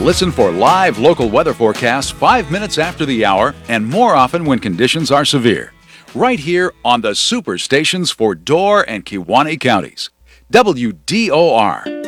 Listen for live local weather forecasts 5 minutes after the hour and more often when conditions are severe. Right here on the super stations for Door and Kewaunee counties. WDOR.